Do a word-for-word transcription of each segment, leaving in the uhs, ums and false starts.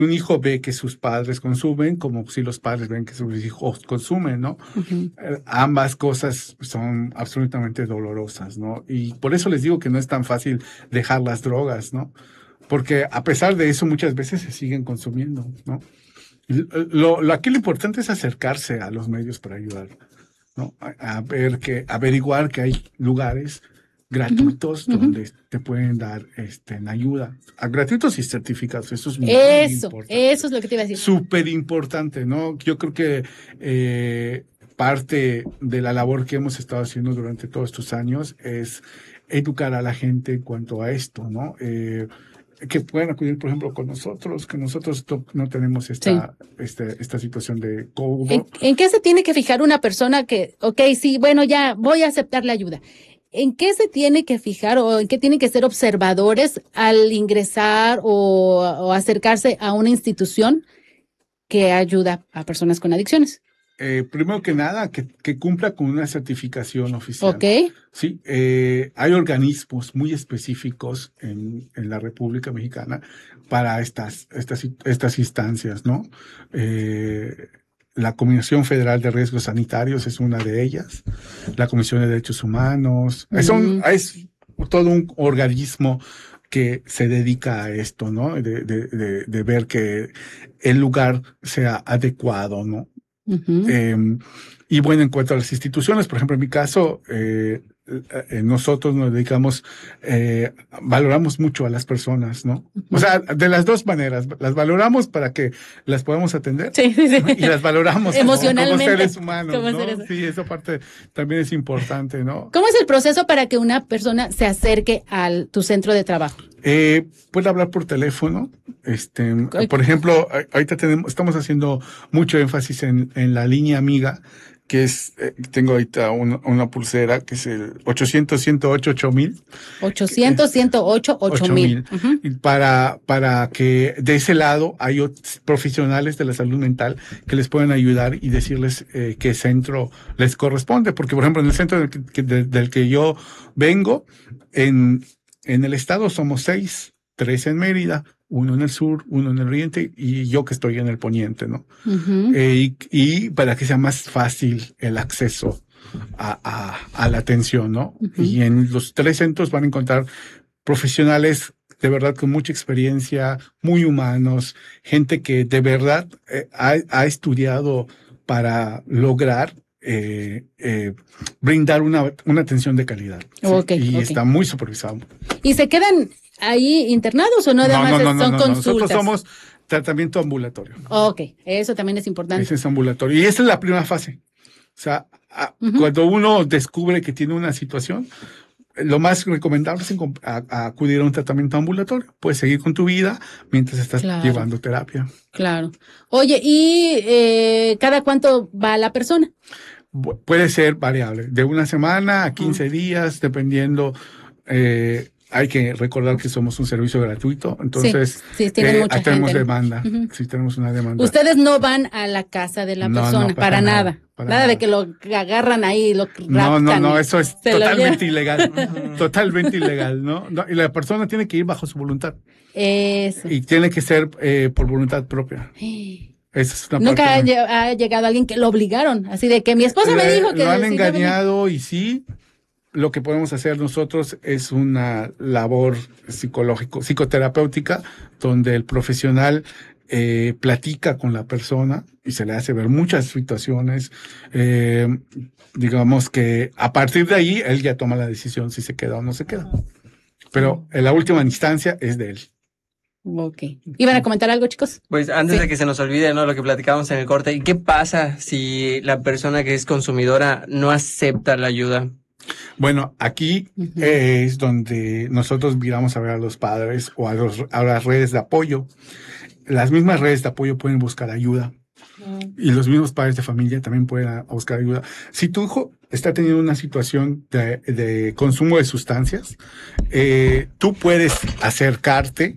un hijo ve que sus padres consumen, como si los padres ven que sus hijos consumen, ¿no? Uh-huh. Eh, ambas cosas son absolutamente dolorosas, ¿no? Y por eso les digo que no es tan fácil dejar las drogas, ¿no? Porque a pesar de eso muchas veces se siguen consumiendo, ¿no? Lo, lo, aquí lo importante es acercarse a los medios para ayudar, ¿no? A, a ver que, averiguar que hay lugares gratuitos uh-huh. donde uh-huh. te pueden dar este, en ayuda, a gratuitos y certificados. Eso es muy eso, importante. Eso es lo que te iba a decir. Súper importante, ¿no? Yo creo que eh, parte de la labor que hemos estado haciendo durante todos estos años es educar a la gente en cuanto a esto, ¿no? Eh, que puedan acudir, por ejemplo, con nosotros, que nosotros to- no tenemos esta, sí. este, esta situación de cobo. ¿En, ¿En qué se tiene que fijar una persona que, ok, sí, bueno, ya voy a aceptar la ayuda? ¿En qué se tiene que fijar o en qué tienen que ser observadores al ingresar o, o acercarse a una institución que ayuda a personas con adicciones? Eh, primero que nada, que, que cumpla con una certificación oficial. Ok. Sí, eh, hay organismos muy específicos en, en la República Mexicana para estas, estas, estas instancias, ¿no? Eh, la Comisión Federal de Riesgos Sanitarios es una de ellas, la Comisión de Derechos Humanos, mm. es, un, es todo un organismo que se dedica a esto, ¿no? De, de, de, de ver que el lugar sea adecuado, ¿no? Uh-huh. Eh, y bueno, en cuanto a las instituciones, por ejemplo, en mi caso, eh, eh, nosotros nos dedicamos, eh, valoramos mucho a las personas, ¿no? Uh-huh. O sea, de las dos maneras, las valoramos para que las podamos atender sí, sí, sí. y las valoramos emocionalmente como, como seres humanos, como ¿no? seres... Sí, esa parte también es importante, ¿no? ¿Cómo es el proceso para que una persona se acerque a tu centro de trabajo? Eh, puede hablar por teléfono. Este, okay. Por ejemplo, ahorita tenemos, estamos haciendo mucho énfasis en, en la línea amiga, que es, eh, tengo ahorita una, una pulsera que es el ochocientos, ciento ocho, ocho mil. ochocientos, ciento ocho, ocho mil. Uh-huh. Y para, para que de ese lado hay profesionales de la salud mental que les pueden ayudar y decirles eh, qué centro les corresponde. Porque, por ejemplo, en el centro del que, de, del que yo vengo, en, En el estado somos seis, tres en Mérida, uno en el sur, uno en el oriente y yo que estoy en el poniente, ¿no? Uh-huh. Eh, y, y para que sea más fácil el acceso a, a, a la atención, ¿no? Uh-huh. Y en los tres centros van a encontrar profesionales de verdad con mucha experiencia, muy humanos, gente que de verdad eh, ha, ha estudiado para lograr Eh, eh, brindar una, una atención de calidad. ¿sí? Okay, y okay. está muy supervisado. ¿Y se quedan ahí internados o no? Además no, no, no, son no, no, consultas. Nosotros somos tratamiento ambulatorio. Ok, eso también es importante. Ese es ambulatorio. Y esa es la primera fase. O sea, a, uh-huh. cuando uno descubre que tiene una situación, lo más recomendable es a, a acudir a un tratamiento ambulatorio. Puedes seguir con tu vida mientras estás claro. llevando terapia. Claro. Oye, ¿y eh, cada cuánto va la persona? Puede ser variable, de una semana a quince uh-huh. días, dependiendo. Eh, hay que recordar que somos un servicio gratuito, entonces sí, sí, tienen eh, mucha tenemos gente. demanda. Uh-huh. Sí, tenemos una demanda. Ustedes no van a la casa de la no, persona, no, para, para nada. nada. Para nada, nada de que lo agarran ahí, lo raptan. No, no, no, eso es totalmente ilegal. Uh-huh. Totalmente ilegal, ¿no? ¿no? Y la persona tiene que ir bajo su voluntad. Eso. Y tiene que ser eh, por voluntad propia. Esa es una Nunca parte ha, ha llegado alguien que lo obligaron, así de que mi esposa Le, me dijo que... Lo han engañado y sí, lo que podemos hacer nosotros es una labor psicológico, psicoterapéutica, donde el profesional eh, platica con la persona y se le hace ver muchas situaciones. Eh, digamos que a partir de ahí, él ya toma la decisión si se queda o no se queda. Pero en la última instancia es de él. Ok. ¿Iban a comentar algo, chicos? Pues antes sí. de que se nos olvide, ¿no? Lo que platicábamos en el corte. ¿Y qué pasa si la persona que es consumidora no acepta la ayuda? Bueno, aquí uh-huh. es donde nosotros miramos a ver a los padres o a, los, a las redes de apoyo. Las mismas redes de apoyo pueden buscar ayuda. Uh-huh. Y los mismos padres de familia también pueden buscar ayuda. Si tu hijo está teniendo una situación de, de consumo de sustancias, eh, tú puedes acercarte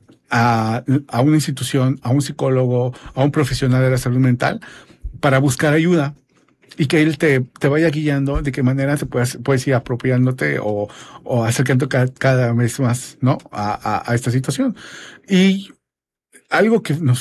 A, a una institución, a un psicólogo, a un profesional de la salud mental para buscar ayuda y que él te, te vaya guiando de qué manera te puedes, puedes ir apropiándote o, o acercando cada, cada vez más, ¿no? A, a, a esta situación. Y algo que nos